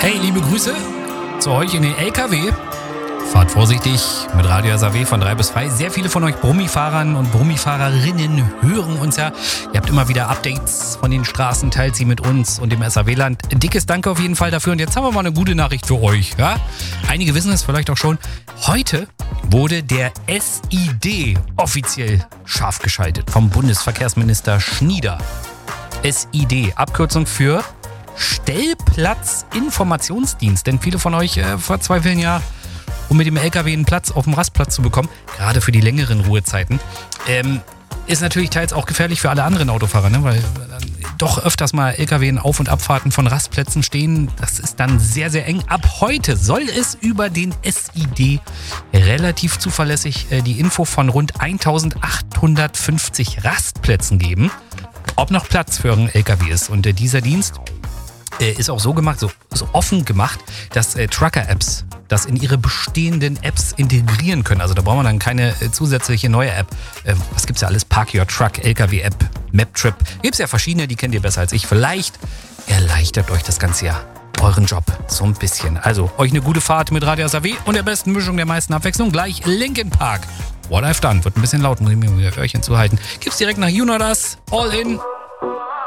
Hey, liebe Grüße zu euch in den LKW. Fahrt vorsichtig mit Radio SAW von 3 bis 2. Sehr viele von euch Brummifahrern und Brummifahrerinnen hören uns ja. Ihr habt immer wieder Updates von den Straßen, teilt sie mit uns und dem SAW-Land. Ein dickes Danke auf jeden Fall dafür. Und jetzt haben wir mal eine gute Nachricht für euch. Ja? Einige wissen es vielleicht auch schon. Heute wurde der SID offiziell scharf geschaltet vom Bundesverkehrsminister Schnieder. SID, Abkürzung für Stellplatzinformationsdienst. Denn viele von euch verzweifeln ja, um mit dem LKW einen Platz auf dem Rastplatz zu bekommen, gerade für die längeren Ruhezeiten. Ist natürlich teils auch gefährlich für alle anderen Autofahrer, ne? Weil doch öfters mal LKW in Auf- und Abfahrten von Rastplätzen stehen. Das ist dann sehr, sehr eng. Ab heute soll es über den SID relativ zuverlässig die Info von rund 1850 Rastplätzen geben, ob noch Platz für euren LKW ist. Und dieser Dienst ist auch so gemacht, so offen gemacht, dass Trucker-Apps das in ihre bestehenden Apps integrieren können. Also da braucht man dann keine zusätzliche neue App. Was gibt's ja alles? Park Your Truck, LKW-App, Maptrip. Gibt's ja verschiedene, die kennt ihr besser als ich. Vielleicht erleichtert euch das Ganze ja euren Job so ein bisschen. Also euch eine gute Fahrt mit Radio SAW und der besten Mischung der meisten Abwechslung. Gleich Linkin Park. What I've Done. Wird ein bisschen laut, muss ich mir wieder Öhrchen zuhalten. Gibt's direkt nach You Know Das. All In.